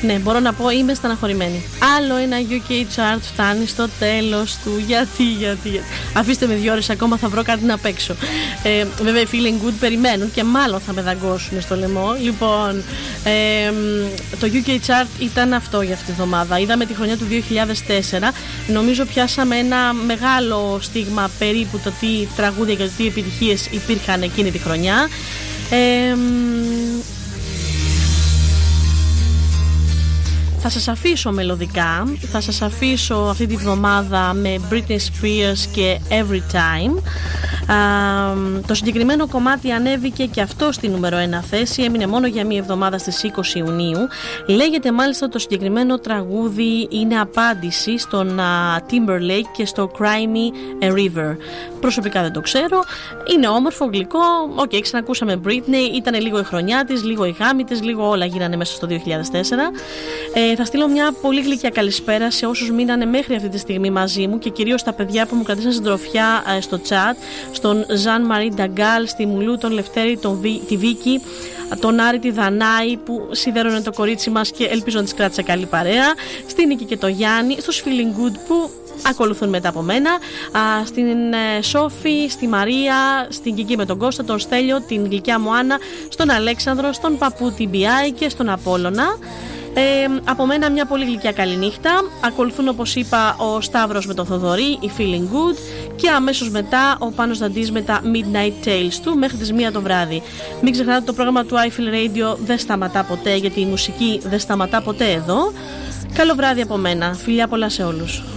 Ναι, μπορώ να πω είμαι στεναχωρημένη. Άλλο ένα UK chart φτάνει στο τέλος του. Γιατί. Αφήστε με 2 ώρες ακόμα, θα βρω κάτι να παίξω. Βέβαια οι Feeling Good περιμένουν και μάλλον θα με δαγκώσουν στο λαιμό. Λοιπόν, το UK chart ήταν αυτό για αυτή τη εβδομάδα. Είδαμε τη χρονιά του 2004. Νομίζω πιάσαμε ένα μεγάλο στίγμα περίπου το τι τραγούδια και το τι επιτυχίες υπήρχαν εκείνη τη χρονιά. Θα σας αφήσω μελωδικά, θα σας αφήσω αυτή τη βδομάδα με Britney Spears και Every Time. Το συγκεκριμένο κομμάτι ανέβηκε και αυτό στη νούμερο 1 θέση, έμεινε μόνο για μία εβδομάδα στις 20 Ιουνίου. Λέγεται μάλιστα το συγκεκριμένο τραγούδι είναι απάντηση στον Timberlake και στο Cry Me a River. Προσωπικά δεν το ξέρω, είναι όμορφο, γλυκό, ξανακούσαμε Britney, ήταν λίγο η χρονιά της, λίγο η γάμη της, λίγο όλα γίνανε μέσα στο 2004. Θα στείλω μια πολύ γλυκιά καλησπέρα σε όσους μείνανε μέχρι αυτή τη στιγμή μαζί μου και κυρίως στα παιδιά που μου κρατήσαν συντροφιά στο chat, στον Ζαν Μαρί Νταγκάλ, στη Μουλού, τον Λευτέρη, τη Βίκη, τον Άρη, τη Δανάη που σιδέρωνε το κορίτσι μας και ελπίζω να της κράτησε καλή παρέα, στη Νίκη και το Γιάννη, στους Feeling Good που ακολουθούν μετά από μένα, στην Σόφη, στη Μαρία, στην Κική με τον Κώστα, τον Στέλιο, την γλυκιά μου Άννα, στον Αλέξανδρο, στον Παππού την Μπιάη και στον Απόλλωνα. Από μένα μια πολύ γλυκιά καληνύχτα. Ακολουθούν όπως είπα ο Σταύρος με τον Θοδωρή, η Feeling Good και αμέσως μετά ο Πάνος Δαντής με τα Midnight Tales του μέχρι τις 1 το βράδυ. Μην ξεχνάτε το πρόγραμμα του iFeel Radio δεν σταματά ποτέ, γιατί η μουσική δεν σταματά ποτέ εδώ. Καλό βράδυ από μένα, φιλιά πολλά σε όλους.